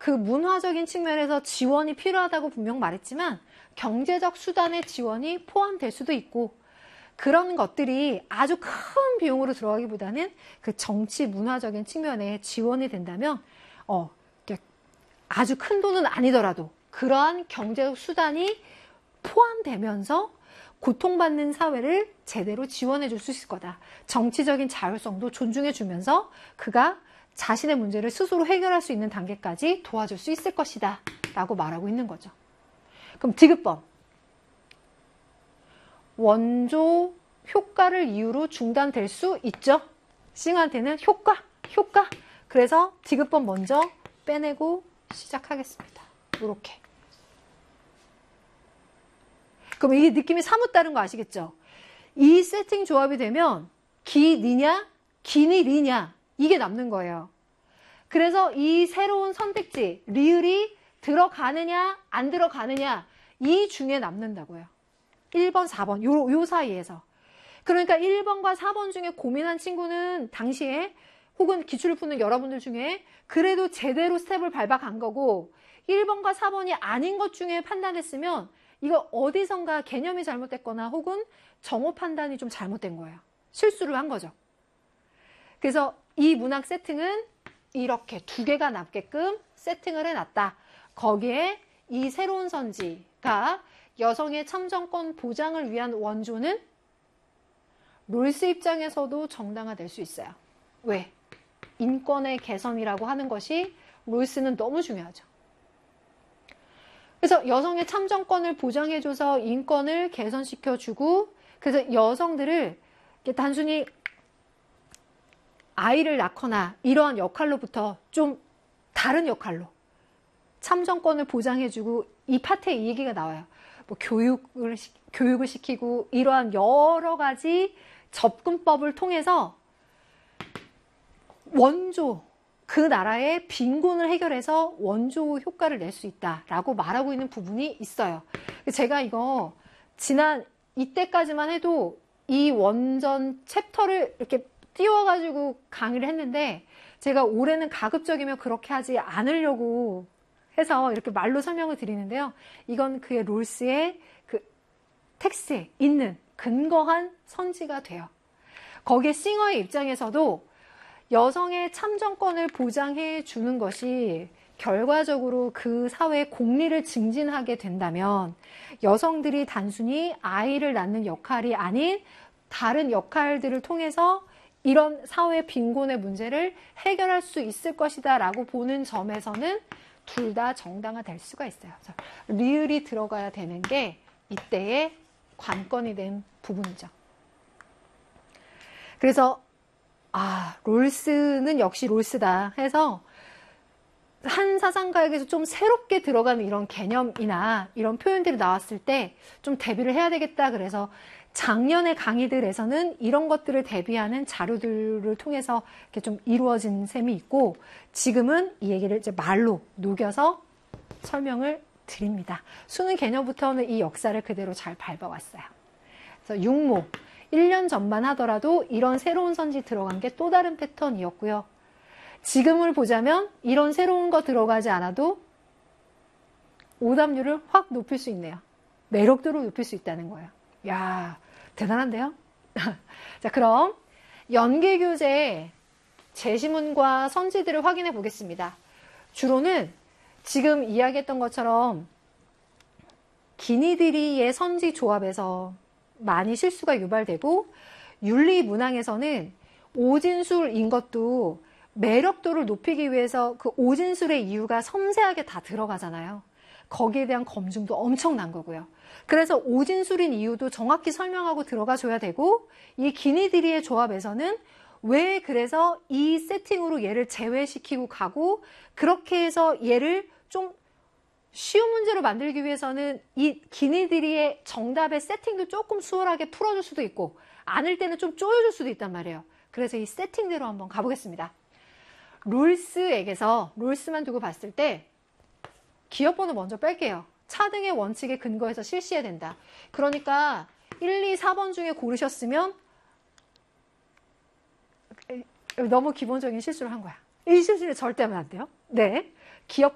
그 문화적인 측면에서 지원이 필요하다고 분명 말했지만 경제적 수단의 지원이 포함될 수도 있고 그런 것들이 아주 큰 비용으로 들어가기보다는 그 정치 문화적인 측면에 지원이 된다면 아주 큰 돈은 아니더라도 그러한 경제적 수단이 포함되면서 고통받는 사회를 제대로 지원해 줄 수 있을 거다. 정치적인 자율성도 존중해 주면서 그가 자신의 문제를 스스로 해결할 수 있는 단계까지 도와줄 수 있을 것이다 라고 말하고 있는 거죠. 그럼 디귿번, 원조 효과를 이유로 중단될 수 있죠. 싱한테는 효과. 그래서 디귿번 먼저 빼내고 시작하겠습니다. 이렇게. 그럼 이 느낌이 사뭇 다른 거 아시겠죠? 이 세팅 조합이 되면 기니냐, 기니리냐 이게 남는 거예요. 그래서 이 새로운 선택지, 리을이 들어가느냐 안 들어가느냐 이 중에 남는다고요. 1번, 4번 요 사이에서. 그러니까 1번과 4번 중에 고민한 친구는 당시에 혹은 기출을 푸는 여러분들 중에 그래도 제대로 스텝을 밟아간 거고 1번과 4번이 아닌 것 중에 판단했으면 이거 어디선가 개념이 잘못됐거나 혹은 정오 판단이 좀 잘못된 거예요. 실수를 한 거죠. 그래서 이 문학 세팅은 이렇게 두 개가 남게끔 세팅을 해놨다. 거기에 이 새로운 선지가 여성의 참정권 보장을 위한 원조는 롤스 입장에서도 정당화될 수 있어요. 왜? 인권의 개선이라고 하는 것이 롤스는 너무 중요하죠. 그래서 여성의 참정권을 보장해줘서 인권을 개선시켜주고 그래서 여성들을 단순히 아이를 낳거나 이러한 역할로부터 좀 다른 역할로 참정권을 보장해주고 이 파트에 이 얘기가 나와요. 뭐 교육을 시키고 이러한 여러 가지 접근법을 통해서 원조, 그 나라의 빈곤을 해결해서 원조 효과를 낼 수 있다라고 말하고 있는 부분이 있어요. 제가 이거 지난 이때까지만 해도 이 원전 챕터를 이렇게 띄워가지고 강의를 했는데 제가 올해는 가급적이면 그렇게 하지 않으려고 해서 이렇게 말로 설명을 드리는데요. 이건 그의 롤스의 그 텍스트에 있는 근거한 선지가 돼요. 거기에 싱어의 입장에서도 여성의 참정권을 보장해 주는 것이 결과적으로 그 사회의 공리를 증진하게 된다면 여성들이 단순히 아이를 낳는 역할이 아닌 다른 역할들을 통해서 이런 사회 빈곤의 문제를 해결할 수 있을 것이다 라고 보는 점에서는 둘 다 정당화될 수가 있어요. 리을이 들어가야 되는 게 이때의 관건이 된 부분이죠. 그래서 롤스는 역시 롤스다 해서 한 사상가에게서 좀 새롭게 들어가는 이런 개념이나 이런 표현들이 나왔을 때 좀 대비를 해야 되겠다. 그래서 작년의 강의들에서는 이런 것들을 대비하는 자료들을 통해서 이렇게 좀 이루어진 셈이 있고 지금은 이 얘기를 이제 말로 녹여서 설명을 드립니다. 수능 개념부터는 이 역사를 그대로 잘 밟아왔어요. 그래서 육모 1년 전만 하더라도 이런 새로운 선지 들어간 게 또 다른 패턴이었고요. 지금을 보자면 이런 새로운 거 들어가지 않아도 오답률을 확 높일 수 있네요. 매력도를 높일 수 있다는 거예요. 야, 대단한데요? 자, 그럼 연계교재의 제시문과 선지들을 확인해 보겠습니다. 주로는 지금 이야기했던 것처럼 기니드리의 선지 조합에서 많이 실수가 유발되고 윤리문항에서는 오진술인 것도 매력도를 높이기 위해서 그 오진술의 이유가 섬세하게 다 들어가잖아요. 거기에 대한 검증도 엄청난 거고요. 그래서 오진술인 이유도 정확히 설명하고 들어가 줘야 되고 이 기니드리의 조합에서는 왜 그래서 이 세팅으로 얘를 제외시키고 가고 그렇게 해서 얘를 좀 쉬운 문제로 만들기 위해서는 이 기니드리의 정답의 세팅도 조금 수월하게 풀어줄 수도 있고 아닐 때는 좀 쪼여줄 수도 있단 말이에요. 그래서 이 세팅대로 한번 가보겠습니다. 롤스에게서 롤스만 두고 봤을 때 기업번호 먼저 뺄게요. 차등의 원칙에 근거해서 실시해야 된다. 그러니까 1, 2, 4번 중에 고르셨으면 너무 기본적인 실수를 한 거야. 이 실수를 절대 하면 안 돼요. 네, 기업